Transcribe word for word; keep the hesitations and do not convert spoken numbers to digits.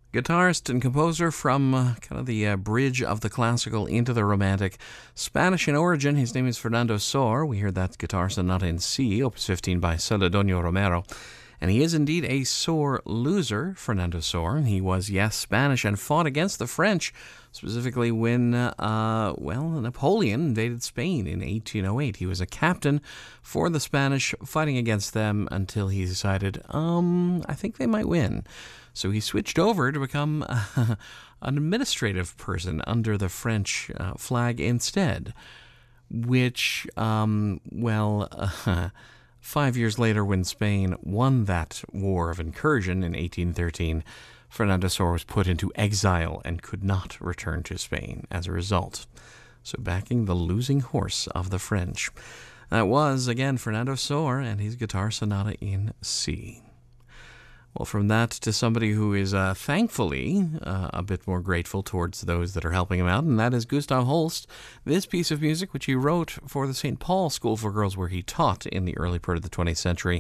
Guitarist and composer from uh, kind of the uh, bridge of the classical into the romantic. Spanish in origin, his name is Fernando Sor. We hear that guitar sonata in C, opus fifteen by Celedonio Romero. And he is indeed a sore loser, Fernando Sor. He was, yes, Spanish and fought against the French, specifically when, uh, well, Napoleon invaded Spain in eighteen oh eight. He was a captain for the Spanish, fighting against them until he decided, um, I think they might win. So he switched over to become uh, an administrative person under the French uh, flag instead, which, um, well, uh, five years later when Spain won that war of incursion in eighteen thirteen, Fernando Sor was put into exile and could not return to Spain as a result. So backing the losing horse of the French. That was, again, Fernando Sor and his guitar sonata in C. Well, from that to somebody who is uh, thankfully uh, a bit more grateful towards those that are helping him out, and that is Gustav Holst. This piece of music, which he wrote for the Saint Paul School for Girls, where he taught in the early part of the twentieth century,